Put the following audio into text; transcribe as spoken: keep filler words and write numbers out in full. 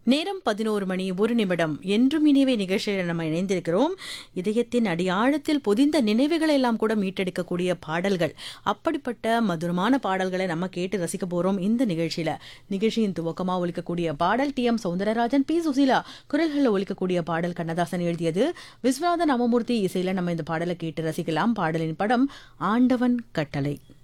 நேரம் பதினோரு மணி ஒரு நிமிடம். என்றும் இனிவே நிகழ்ச்சியில் நம்ம இணைந்திருக்கிறோம். இதயத்தின் அடியாழத்தில் பொதிந்த நினைவுகளை எல்லாம் கூட மீட்டெடுக்கக்கூடிய பாடல்கள், அப்படிப்பட்ட மதுரமான பாடல்களை நம்ம கேட்டு ரசிக்க போறோம் இந்த நிகழ்ச்சியில. நிகழ்ச்சியின் துவக்கமா ஒலிக்கக்கூடிய பாடல் D M Soundararajan, B Susheela குரல்களில் ஒலிக்கக்கூடிய பாடல் கண்ணதாசன் எழுதியது. விஸ்வநாதன் ராமமூர்த்தி இசையில நம்ம இந்த பாடலை கேட்டு ரசிக்கலாம். பாடலின் படம் ஆண்டவன் கட்டளை.